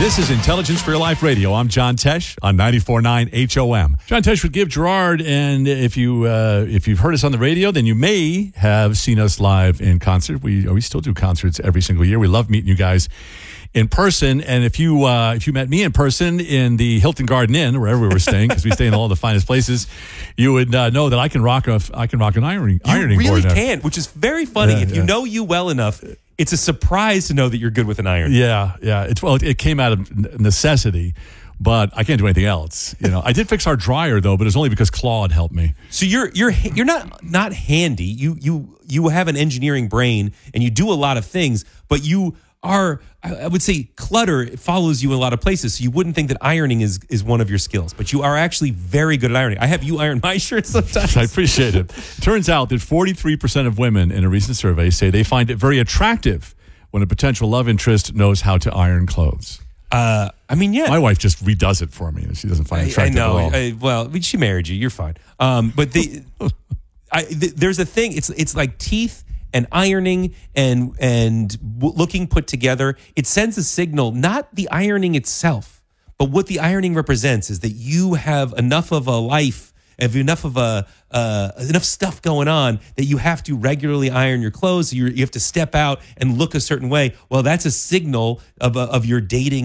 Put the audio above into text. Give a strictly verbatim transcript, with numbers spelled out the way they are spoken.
This is Intelligence for Your Life Radio. I'm John Tesh on ninety-four point nine H O M. John Tesh with Give Gerard, and if you uh, if you've heard us on the radio, then you may have seen us live in concert. We we still do concerts every single year. We love meeting you guys in person. And if you uh, if you met me in person in the Hilton Garden Inn, wherever we were staying, because we stay in all the finest places, you would uh, know that I can rock a I can rock an ironing you ironing really board. can, which is very funny. Yeah, if you yeah. know you well enough, it's a surprise to know that you're good with an iron. Yeah, yeah. It's well, it came out of necessity, but I can't do anything else. You know, I did fix our dryer though, but it's only because Claude helped me. So you're you're you're not not handy. You you you have an engineering brain and you do a lot of things, but you are, I would say, clutter follows you in a lot of places. So you wouldn't think that ironing is is one of your skills, but you are actually very good at ironing. I have you iron my shirts sometimes. I appreciate it. Turns out that forty-three percent of women in a recent survey say they find it very attractive when a potential love interest knows how to iron clothes. Uh, I mean, yeah. My wife just redoes it for me. She doesn't find it attractive I know. at all. I, well, I mean, she married you. You're fine. Um, but the, I, th- there's a thing. It's it's like teeth and ironing and and w- looking put together. It sends a signal, not the ironing itself, but what the ironing represents is that you have enough of a life, have enough of a uh, enough stuff going on that you have to regularly iron your clothes. You you have to step out and look a certain way. Well, that's a signal of a, of your dating